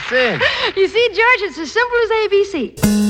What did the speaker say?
Sing. You see, George, it's as simple as ABC.